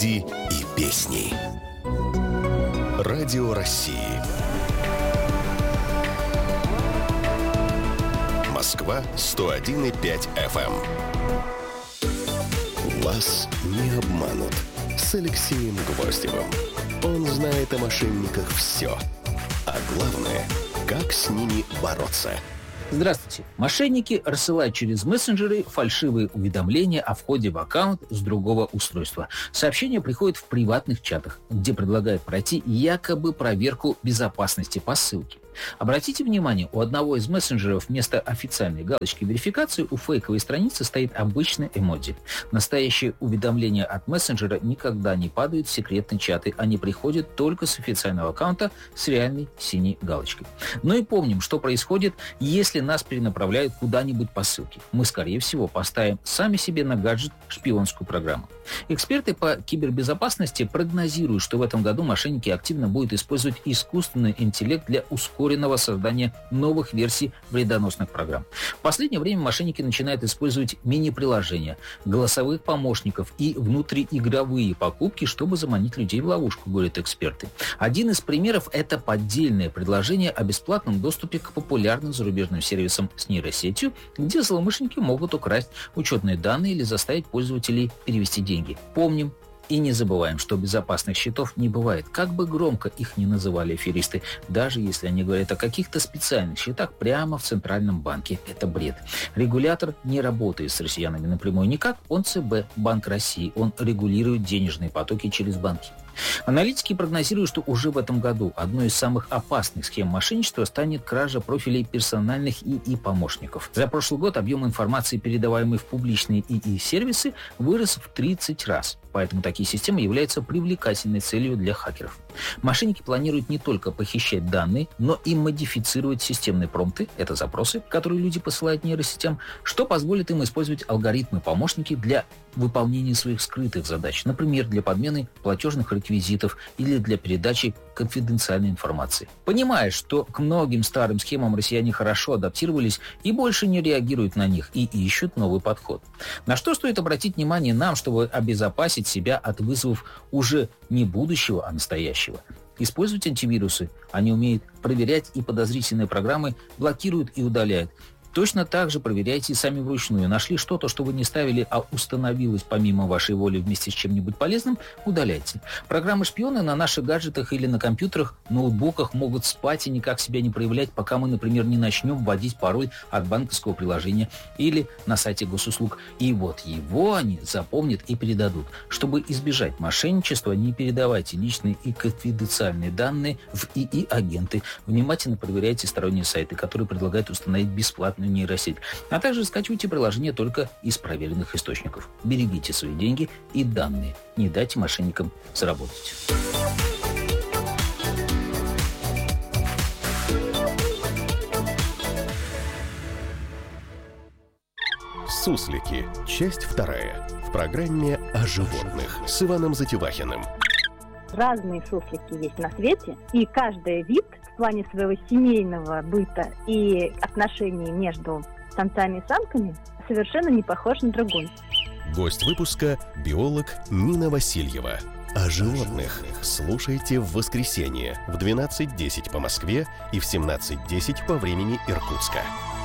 люди и песни. Радио России. Москва 101,5 FM. Вас не обманут. С Алексеем Гвоздевым. Он знает о мошенниках все. А главное, как с ними бороться. Здравствуйте. Мошенники рассылают через мессенджеры фальшивые уведомления о входе в аккаунт с другого устройства. Сообщения приходят в приватных чатах, где предлагают пройти якобы проверку безопасности по ссылке. Обратите внимание, у одного из мессенджеров вместо официальной галочки верификации у фейковой страницы стоит обычный эмодзи. Настоящие уведомления от мессенджера никогда не падают в секретные чаты, они приходят только с официального аккаунта с реальной синей галочкой. Но и помним, что происходит, если нас перенаправляют куда-нибудь по ссылке. Мы, скорее всего, поставим сами себе на гаджет шпионскую программу. Эксперты по кибербезопасности прогнозируют, что в этом году мошенники активно будут использовать искусственный интеллект для ускоренного создания новых версий вредоносных программ. В последнее время мошенники начинают использовать мини-приложения, голосовых помощников и внутриигровые покупки, чтобы заманить людей в ловушку, говорят эксперты. Один из примеров – это поддельное предложение о бесплатном доступе к популярным зарубежным сервисам с нейросетью, где злоумышленники могут украсть учетные данные или заставить пользователей перевести деньги. Помним и не забываем, что безопасных счетов не бывает, как бы громко их ни называли аферисты, даже если они говорят о каких-то специальных счетах прямо в Центральном банке. Это бред. Регулятор не работает с россиянами напрямую никак, он ЦБ, Банк России, он регулирует денежные потоки через банки. Аналитики прогнозируют, что уже в этом году одной из самых опасных схем мошенничества станет кража профилей персональных ИИ-помощников. За прошлый год объем информации, передаваемый в публичные ИИ-сервисы, вырос в 30 раз. Поэтому такие системы являются привлекательной целью для хакеров. Мошенники планируют не только похищать данные, но и модифицировать системные промпты, это запросы, которые люди посылают нейросетям, что позволит им использовать алгоритмы-помощники для выполнения своих скрытых задач, например, для подмены платежных реквизитов или для передачи конфиденциальной информации. Понимая, что к многим старым схемам россияне хорошо адаптировались и больше не реагируют на них и ищут новый подход. На что стоит обратить внимание нам, чтобы обезопасить себя от вызовов уже не будущего, а настоящего? Используйте антивирусы. Они умеют проверять, и подозрительные программы блокируют и удаляют. Точно так же проверяйте сами вручную. Нашли что-то, что вы не ставили, а установилось помимо вашей воли вместе с чем-нибудь полезным, удаляйте. Программы-шпионы на наших гаджетах или на компьютерах, ноутбуках могут спать и никак себя не проявлять, пока мы, например, не начнем вводить пароль от банковского приложения или на сайте госуслуг. И вот его они запомнят и передадут. Чтобы избежать мошенничества, не передавайте личные и конфиденциальные данные в ИИ-агенты. Внимательно проверяйте сторонние сайты, которые предлагают установить бесплатно нейросеть, а также скачивайте приложения только из проверенных источников. Берегите свои деньги и данные. Не дайте мошенникам заработать. Суслики. Часть 2. В программе о животных с Иваном Затевахиным. Разные суслики есть на свете, и каждый вид в плане своего семейного быта и отношений между самцами и самками совершенно не похож на другой. Гость выпуска – биолог Нина Васильева. О животных слушайте в воскресенье в 12:10 по Москве и в 17:10 по времени Иркутска.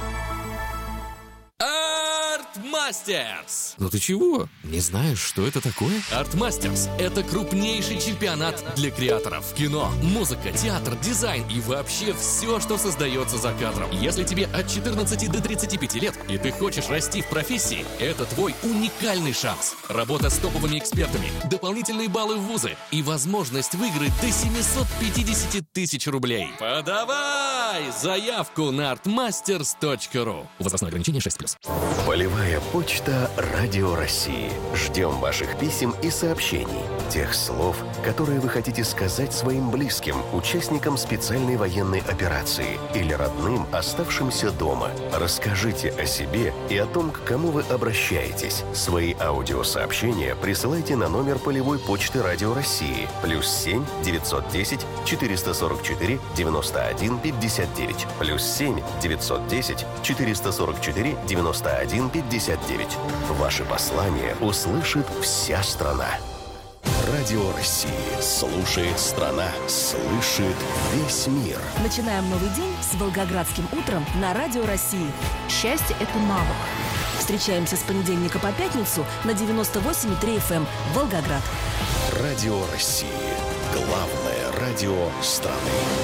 Артмастерс! Ну ты чего? Не знаешь, что это такое? Артмастерс – это крупнейший чемпионат для креаторов. Кино, музыка, театр, дизайн и вообще все, что создается за кадром. Если тебе от 14 до 35 лет и ты хочешь расти в профессии, это твой уникальный шанс. Работа с топовыми экспертами, дополнительные баллы в вузы и возможность выиграть до 750 тысяч рублей. Подавай заявку на artmasters.ru. Возрастное ограничение 6+. Полевая почта Радио России. Ждем ваших писем и сообщений. Тех слов, которые вы хотите сказать своим близким, участникам специальной военной операции или родным, оставшимся дома. Расскажите о себе и о том, к кому вы обращаетесь. Свои аудиосообщения присылайте на номер полевой почты Радио России +7 910 444 91 59 +7 910 444 91 59. Ваши послания услышит вся страна. Радио России. Слушает страна. Слышит весь мир. Начинаем новый день с Волгоградским утром на Радио России. Счастье – это навык. Встречаемся с понедельника по пятницу на 98,3 FM Волгоград. Радио России. Главное радио страны.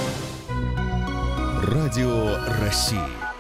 Радио России.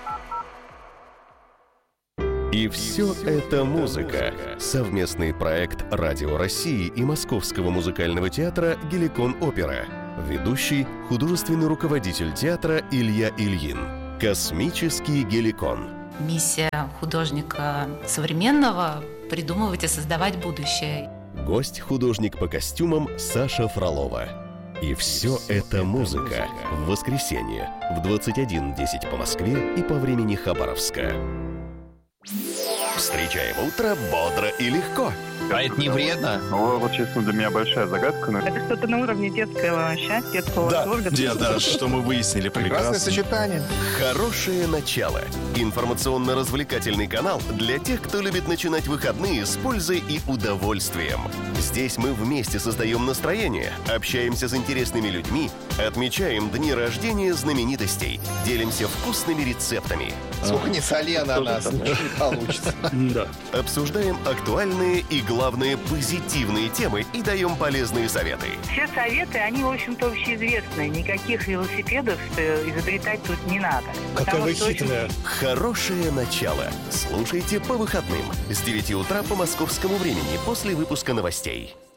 И все это музыка. Совместный проект Радио России и Московского музыкального театра «Геликон Опера». Ведущий – художественный руководитель театра Илья Ильин. Космический Геликон. Миссия художника современного – придумывать и создавать будущее. Гость – художник по костюмам Саша Фролова. И все это музыка. В воскресенье в 21:10 по Москве и по времени Хабаровска. Встречаем утро бодро и легко. А это не вредно? Вот, честно, для меня большая загадка. Это что-то на уровне детского счастья, детского восторга. Да, что мы выяснили. Прекрасное сочетание. Хорошее начало. Информационно-развлекательный канал для тех, кто любит начинать выходные с пользой и удовольствием. Здесь мы вместе создаем настроение, общаемся с интересными людьми, отмечаем дни рождения знаменитостей, делимся вкусными рецептами. Сколько не соли ананас, не получится. Обсуждаем актуальные и, главное, позитивные темы и даем полезные советы. Все советы, они, в общем-то, общеизвестные. Никаких велосипедов изобретать тут не надо. Какая вы хитрая. Хорошее начало. Слушайте по выходным с 9 утра по московскому времени после выпуска новостей.